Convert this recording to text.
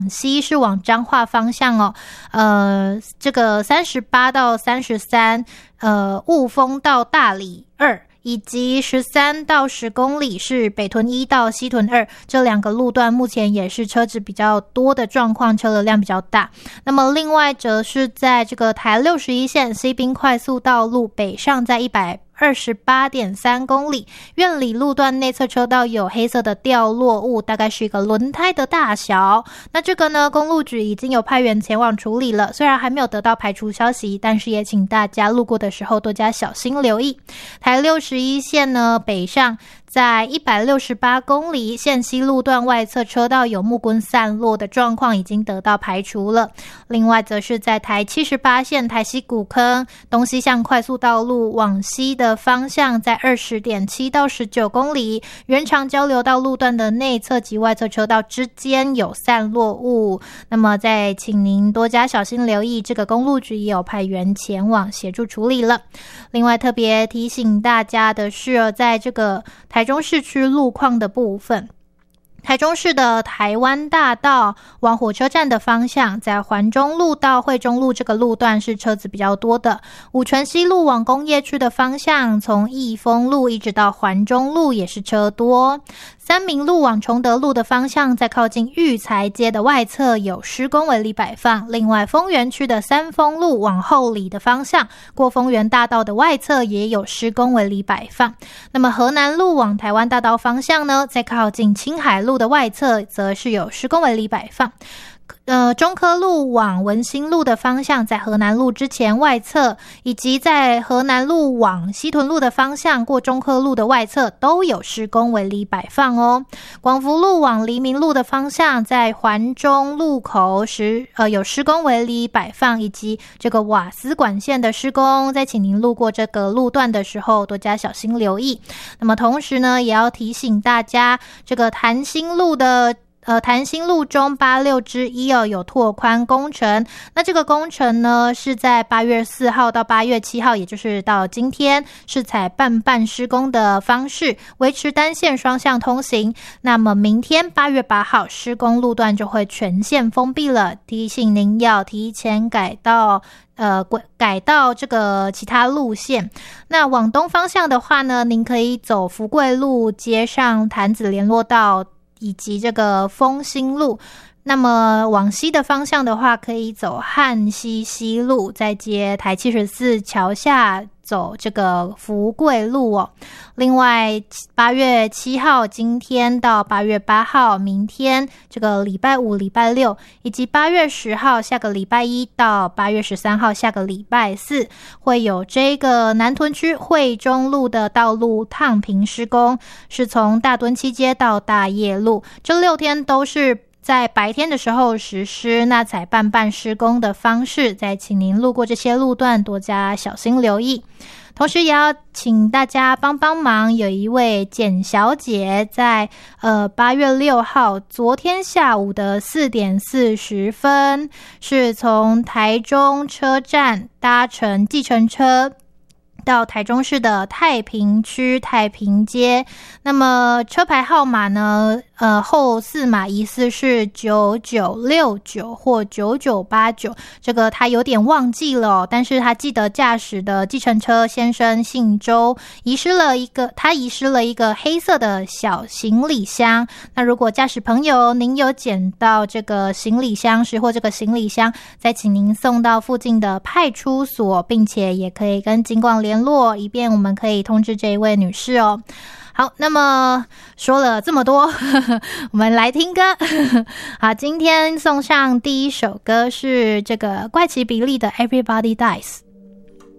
西是往彰化方向哦，这个38到33，雾峰到大里2。以及13到10公里是北屯1到西屯2，这两个路段目前也是车子比较多的状况，车流量比较大。那么另外则是在这个台61线西滨快速道路北上，在128.3公里，苑里路段内侧车道有黑色的掉落物，大概是一个轮胎的大小。那这个呢，公路局已经有派员前往处理了，虽然还没有得到排除消息，但是也请大家路过的时候多加小心留意。台61线呢北上，在168公里线西路段外侧车道有木棍散落的状况已经得到排除了。另外则是在台78线台西古坑东西向快速道路往西的方向，在20.7到19公里原长交流道路段的内侧及外侧车道之间有散落物。那么再请您多加小心留意，这个公路局也有派员前往协助处理了。另外特别提醒大家的是，在这个台中市区路况的部分，台中市的台湾大道往火车站的方向，在环中路到惠中路这个路段是车子比较多的。五权西路往工业区的方向，从益丰路一直到环中路也是车多。三民路往崇德路的方向，在靠近育才街的外侧有施工围篱摆放。另外丰原区的三丰路往后里的方向，过丰原大道的外侧也有施工围篱摆放。那么河南路往台湾大道方向呢，在靠近青海路的外侧则是有施工围篱摆放。中科路往文心路的方向，在河南路之前外侧，以及在河南路往西屯路的方向过中科路的外侧都有施工围篱摆放哦。广福路往黎明路的方向，在环中路口有施工围篱摆放，以及这个瓦斯管线的施工，在请您路过这个路段的时候多加小心留意。那么同时呢，也要提醒大家，这个潭心路中86之1有拓宽工程。那这个工程呢，是在8月4号到8月7号，也就是到今天，是采半施工的方式，维持单线双向通行。那么明天8月8号，施工路段就会全线封闭了，提醒您要提前改到这个其他路线。那往东方向的话呢，您可以走福贵路接上潭子联络道以及这个丰兴路。那么往西的方向的话，可以走汉西西路，再接台74桥下走这个福贵路哦。另外8月7号今天到8月8号明天，这个礼拜5礼拜6，以及8月10号下个礼拜1到8月13号下个礼拜4，会有这个南屯区惠中路的道路烫平施工，是从大墩七街到大业路，这6天都是在白天的时候实施，那采半施工的方式，再请您路过这些路段多加小心留意。同时也要请大家帮忙，有一位简小姐在8月6号昨天下午的4点40分，是从台中车站搭乘计程车到台中市的太平区太平街。那么车牌号码呢，后4码疑似是9969或9989，这个他有点忘记了但是他记得驾驶的计程车先生姓周，他遗失了一个黑色的小行李箱。那如果驾驶朋友您有捡到这个行李箱时或这个行李箱，再请您送到附近的派出所，并且也可以跟警广联络，以便我们可以通知这一位女士哦。好，那么说了这么多我们来听歌好，今天送上第一首歌是这个怪奇比利的 Everybody Dies。